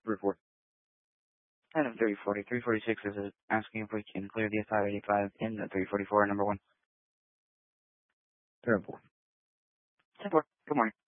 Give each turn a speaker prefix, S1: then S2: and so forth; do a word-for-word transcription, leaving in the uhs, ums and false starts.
S1: report.
S2: Item three forty, three forty-six is asking if we can clear the five eighty-five in the three forty-four, number one.
S1: Terrible.
S2: ten four, good morning.